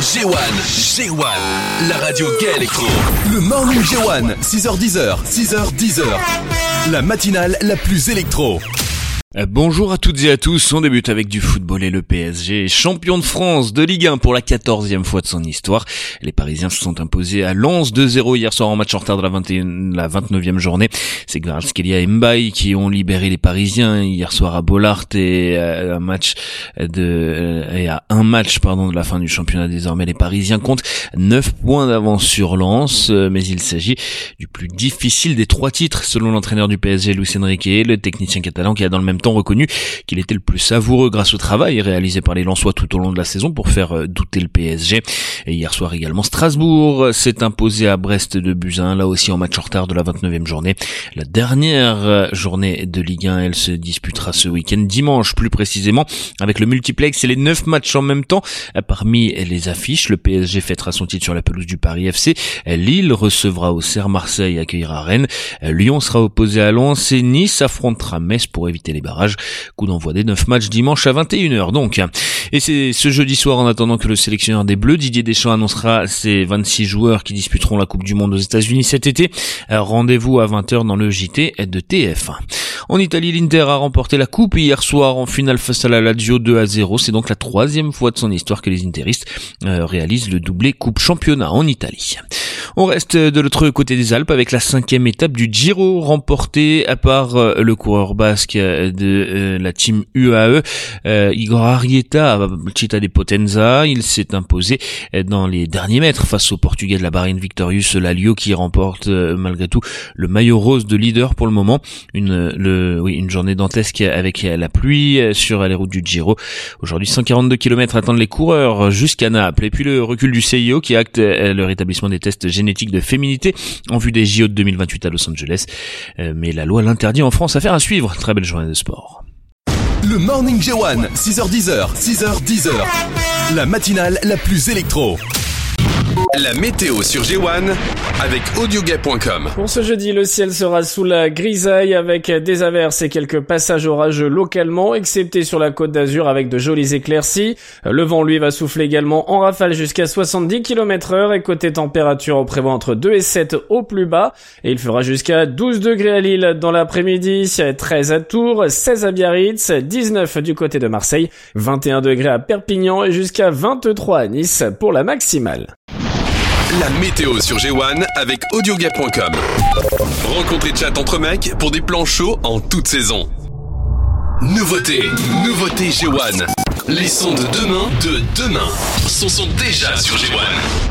G1, la radio gay électro. Le Morning G1, 6h10, 6h10. La matinale la plus électro. Bonjour à toutes et à tous, on débute avec du football et le PSG, champion de France de Ligue 1 pour la 14e fois de son histoire. Les Parisiens se sont imposés à Lens 2-0 hier soir en match en retard de la 29e journée. C'est Kvaratskhelia et Mbaye qui ont libéré les Parisiens hier soir à Bollaert et à un match de la fin du championnat. Désormais les Parisiens comptent 9 points d'avance sur Lens, mais il s'agit du plus difficile des 3 titres selon l'entraîneur du PSG Luis Enrique, le technicien catalan qui a dans le même temps reconnu qu'il était le plus savoureux grâce au travail réalisé par les Lensois tout au long de la saison pour faire douter le PSG. Et hier soir également, Strasbourg s'est imposé à Brest de buts à 1, là aussi en match en retard de la 29e journée. La dernière journée de Ligue 1, elle se disputera ce week-end, dimanche plus précisément, avec le multiplex et les 9 matchs en même temps. Parmi les affiches, le PSG fêtera son titre sur la pelouse du Paris FC, Lille recevra Auxerre, Marseille accueillera Rennes, Lyon sera opposé à Lens et Nice affrontera Metz pour éviter les barrages. Coup d'envoi des 9 matchs dimanche à 21h donc. Et c'est ce jeudi soir, en attendant que le sélectionneur des Bleus, Didier Deschamps, annoncera ses 26 joueurs qui disputeront la Coupe du Monde aux États-Unis cet été. Rendez-vous à 20h dans le JT de TF1. En Italie, l'Inter a remporté la coupe hier soir en finale face à la Lazio 2-0. C'est donc la 3e fois de son histoire que les interistes réalisent le doublé coupe championnat en Italie. On reste de l'autre côté des Alpes avec la 5e étape du Giro remportée par le coureur basque de la team UAE, Igor Arrieta, Città de Potenza. Il s'est imposé dans les derniers mètres face au Portugais de la Bahreïn Victorious Lalio qui remporte malgré tout le maillot rose de leader pour le moment. Une journée dantesque avec la pluie sur les routes du Giro. Aujourd'hui 142 km attendent les coureurs jusqu'à Naples. Et puis le recul du CIO qui acte le rétablissement des tests génétiques de féminité en vue des JO de 2028 à Los Angeles. Mais la loi l'interdit en France. Affaire à suivre. Très belle journée de sport. Le Morning G1, 6h10, 6h10. La matinale la plus électro. La météo sur G1 avec audiogay.com. Pour ce jeudi, le ciel sera sous la grisaille avec des averses et quelques passages orageux localement, excepté sur la Côte d'Azur avec de jolies éclaircies. Le vent, lui, va souffler également en rafale jusqu'à 70 km/h et côté température, on prévoit entre 2 et 7 au plus bas. Et il fera jusqu'à 12 degrés à Lille dans l'après-midi, 13 à Tours, 16 à Biarritz, 19 du côté de Marseille, 21 degrés à Perpignan et jusqu'à 23 à Nice pour la maximale. La météo sur G1 avec audiogay.com. Rencontre et chat entre mecs pour des plans chauds en toute saison. Nouveauté G1. Les sons de demain sont déjà sur G1.